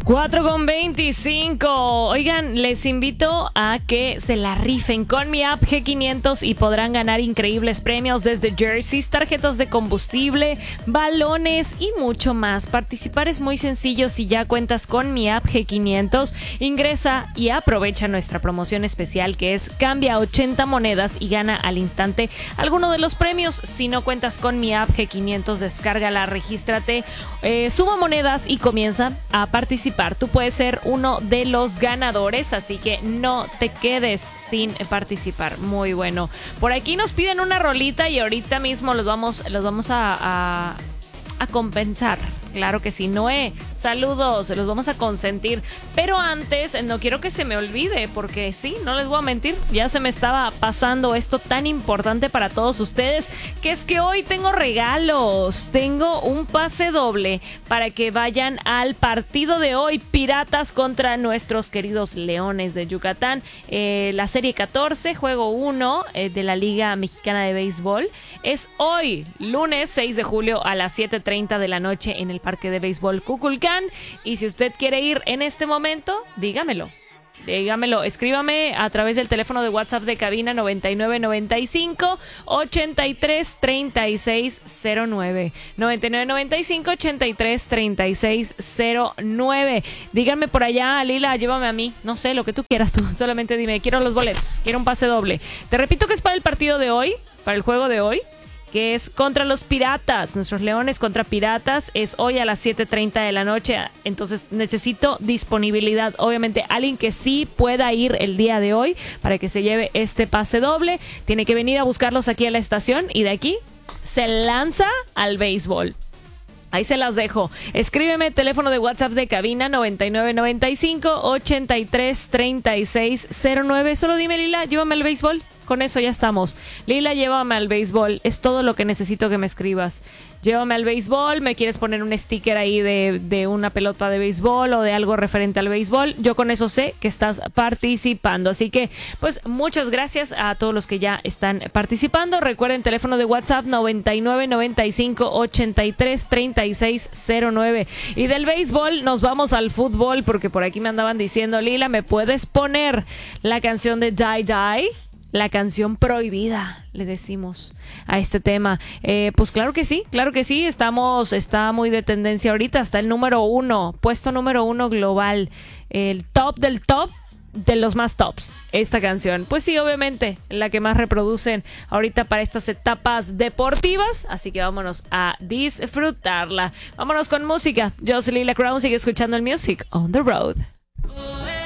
4:25. Oigan, les invito a que se la rifen con mi app G500 y podrán ganar increíbles premios desde jerseys, tarjetas de combustible, balones y mucho más. Participar es muy sencillo si ya cuentas con mi app G500. Ingresa y aprovecha nuestra promoción especial que es cambia 80 monedas y gana al instante alguno de los premios. Si no cuentas con mi app G500, descárgala, regístrate, suma monedas y comienza a participar. Tú puedes ser uno de los ganadores, así que no te quedes sin participar. Muy bueno. Por aquí nos piden una rolita y ahorita mismo los vamos a compensar. Claro que sí, Noé, saludos, los vamos a consentir. Pero antes, no quiero que se me olvide, porque sí, no les voy a mentir, ya se me estaba pasando esto tan importante para todos ustedes, que es que hoy tengo regalos. Tengo un pase doble para que vayan al partido de hoy, Piratas contra nuestros queridos Leones de Yucatán. La serie 14, juego 1 de la Liga Mexicana de Béisbol. Es hoy, lunes 6 de julio a las 7:30 de la noche en el Parque de Béisbol Kukulcán. Y si usted quiere ir en este momento, dígamelo, escríbame a través del teléfono de WhatsApp de cabina 9995 83 36 09 9995 83 36 09. Díganme por allá, Lila, llévame a mí, no sé, lo que tú quieras tú, solamente dime, quiero los boletos, quiero un pase doble. Te repito que es para el partido de hoy, para el juego de hoy, que es contra los Piratas, nuestros Leones contra Piratas, es hoy a las 7:30 de la noche, entonces necesito disponibilidad, obviamente alguien que sí pueda ir el día de hoy para que se lleve este pase doble, tiene que venir a buscarlos aquí a la estación y de aquí se lanza al béisbol. Ahí se las dejo. Escríbeme, teléfono de WhatsApp de cabina 9995 83 36 09. Solo dime, Lila, llévame al béisbol. Con eso ya estamos. Lila, llévame al béisbol. Es todo lo que necesito que me escribas. Llévame al béisbol, me quieres poner un sticker ahí de una pelota de béisbol o de algo referente al béisbol. Yo con eso sé que estás participando. Así que, pues, muchas gracias a todos los que ya están participando. Recuerden, teléfono de WhatsApp 9995 83 36 09. Y del béisbol nos vamos al fútbol porque por aquí me andaban diciendo, Lila, ¿me puedes poner la canción de Die Die? La canción prohibida, le decimos a este tema. Pues claro que sí, está muy de tendencia ahorita, está el número 1, puesto número 1 global, el top del top de los más tops, esta canción. Pues sí, obviamente, la que más reproducen ahorita para estas etapas deportivas, así que vámonos a disfrutarla. Vámonos con música. Yo soy Lila Crown, sigue escuchando el Music on the Road.